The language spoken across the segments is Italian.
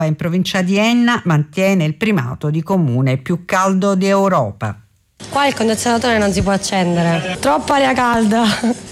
in provincia di Enna mantiene il primato di comune più caldo d'Europa. Qua il condizionatore non si può accendere, troppa aria calda,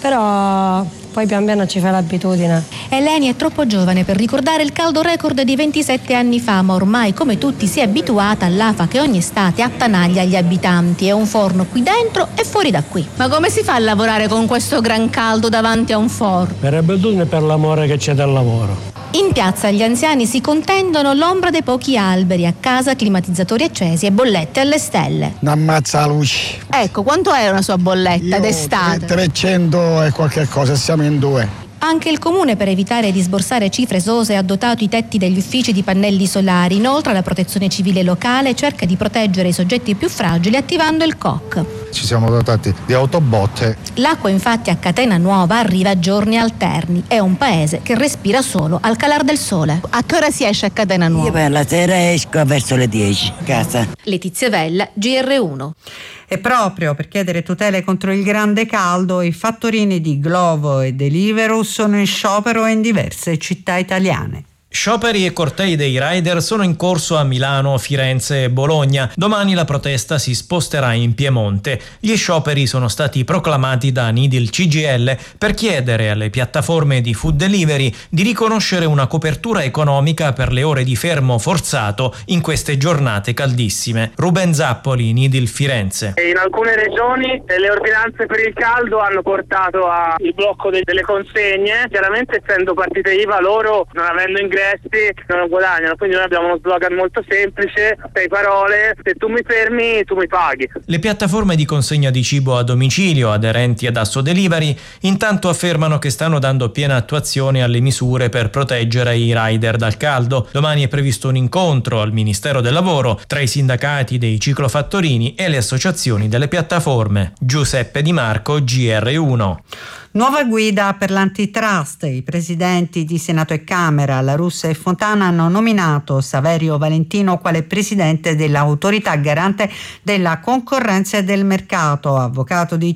però poi pian piano ci fa l'abitudine. Eleni è troppo giovane per ricordare il caldo record di 27 anni fa, ma ormai come tutti si è abituata all'afa che ogni estate attanaglia gli abitanti. È un forno qui dentro e fuori da qui. Ma come si fa a lavorare con questo gran caldo davanti a un forno? Per abitudine, per l'amore che c'è del lavoro. In piazza gli anziani si contendono l'ombra dei pochi alberi, a casa climatizzatori accesi e bollette alle stelle. Ammazza la luce. Ecco, quanto è una sua bolletta d'estate? 300 e qualche cosa, siamo in 2. Anche il comune, per evitare di sborsare cifre esose, ha dotato i tetti degli uffici di pannelli solari. Inoltre la protezione civile locale cerca di proteggere i soggetti più fragili attivando il COC. Ci siamo dotati di autobotte. L'acqua infatti a Catena Nuova arriva a giorni alterni. È un paese che respira solo al calar del sole. A che ora si esce a Catena Nuova? Io per la sera esco verso le 10 a casa. Letizia Vella, GR1. E proprio per chiedere tutele contro il grande caldo, i fattorini di Glovo e Deliveroo sono in sciopero in diverse città italiane. Scioperi e cortei dei rider sono in corso a Milano, Firenze e Bologna. Domani la protesta si sposterà in Piemonte. Gli scioperi sono stati proclamati da Nidil CGIL per chiedere alle piattaforme di food delivery di riconoscere una copertura economica per le ore di fermo forzato in queste giornate caldissime. Ruben Zappoli, Nidil Firenze. In alcune regioni le ordinanze per il caldo hanno portato al blocco delle consegne. Chiaramente, essendo partite IVA, loro, non avendo ingressi, non guadagnano, quindi noi abbiamo uno slogan molto semplice, 6 parole: se tu mi fermi, tu mi paghi. Le piattaforme di consegna di cibo a domicilio aderenti ad Asso Delivery intanto affermano che stanno dando piena attuazione alle misure per proteggere i rider dal caldo. Domani è previsto un incontro al Ministero del Lavoro tra i sindacati dei ciclofattorini e le associazioni delle piattaforme. Giuseppe Di Marco, GR1. Nuova guida per l'antitrust. I presidenti di Senato e Camera, La Russa e Fontana, hanno nominato Saverio Valentino quale presidente dell'autorità garante della concorrenza e del mercato. Avvocato di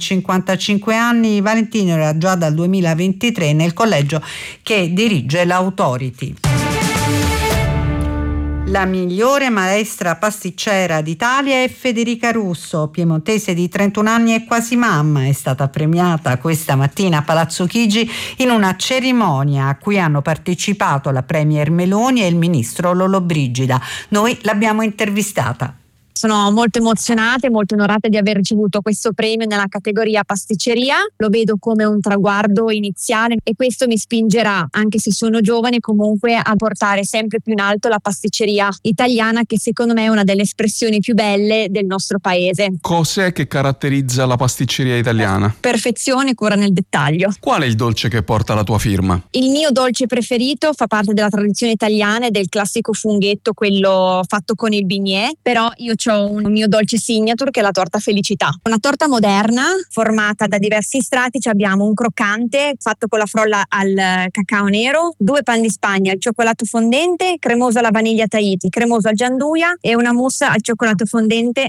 55 anni, Valentino era già dal 2023 nel collegio che dirige l'Authority. La migliore maestra pasticcera d'Italia è Federica Russo, piemontese di 31 anni e quasi mamma. È stata premiata questa mattina a Palazzo Chigi in una cerimonia a cui hanno partecipato la premier Meloni e il ministro Lollobrigida. Noi l'abbiamo intervistata. Sono molto emozionata e molto onorata di aver ricevuto questo premio nella categoria pasticceria. Lo vedo come un traguardo iniziale e questo mi spingerà, anche se sono giovane, comunque a portare sempre più in alto la pasticceria italiana, che secondo me è una delle espressioni più belle del nostro paese. Cos'è che caratterizza la pasticceria italiana? Perfezione e cura nel dettaglio. Qual è il dolce che porta la tua firma? Il mio dolce preferito fa parte della tradizione italiana, del classico funghetto, quello fatto con il bignè, però io ho un mio dolce signature che è la torta felicità. Una torta moderna formata da diversi strati. Abbiamo un croccante fatto con la frolla al cacao nero, 2 pan di Spagna al cioccolato fondente, cremoso alla vaniglia Tahiti, cremoso al gianduia e una mousse al cioccolato fondente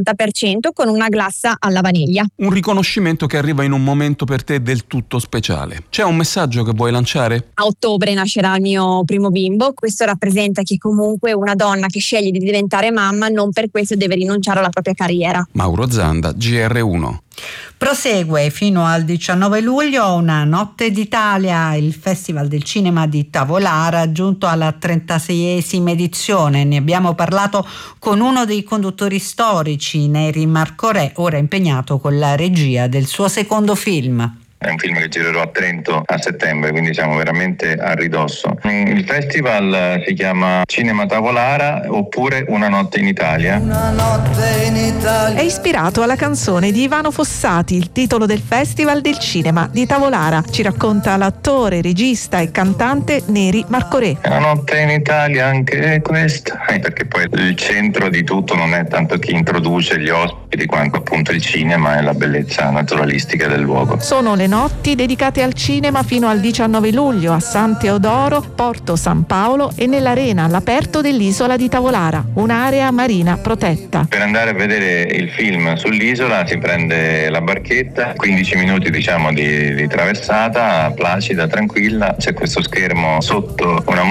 70% con una glassa alla vaniglia. Un riconoscimento che arriva in un momento per te del tutto speciale. C'è un messaggio che vuoi lanciare? A ottobre nascerà il mio primo bimbo. Questo rappresenta che comunque una donna che sceglie di diventare mamma non per questo deve rinunciare alla propria carriera. Mauro Zanda, GR1. Prosegue fino al 19 luglio Una notte d'Italia, il Festival del Cinema di Tavolara, giunto alla 36esima edizione. Ne abbiamo parlato con uno dei conduttori storici, Neri Marcorè, ora impegnato con la regia del suo secondo film. È un film che girerò a Trento a settembre, quindi siamo veramente a ridosso. Il festival si chiama Cinema Tavolara oppure Una notte in Italia. Una notte in Italia. È ispirato alla canzone di Ivano Fossati, il titolo del Festival del Cinema di Tavolara. Ci racconta l'attore, regista e cantante Neri Marcorè. Una notte in Italia anche questa, perché poi il centro di tutto non è tanto chi introduce gli ospiti quanto appunto il cinema e la bellezza naturalistica del luogo. Sono le notti dedicate al cinema fino al 19 luglio a San Teodoro, Porto San Paolo e nell'arena all'aperto dell'isola di Tavolara, un'area marina protetta. Per andare a vedere il film sull'isola si prende la barchetta, 15 minuti di traversata, placida, tranquilla, c'è questo schermo sotto una